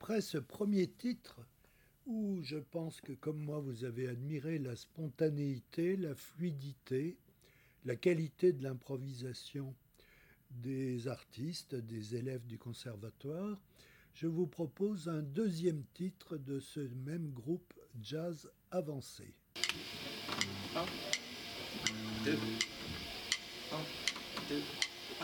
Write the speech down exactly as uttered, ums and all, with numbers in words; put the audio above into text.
après ce premier titre, où je pense que comme moi vous avez admiré la spontanéité, la fluidité, la qualité de l'improvisation des artistes, des élèves du conservatoire, je vous propose un deuxième titre de ce même groupe jazz avancé. Un, deux, un, deux.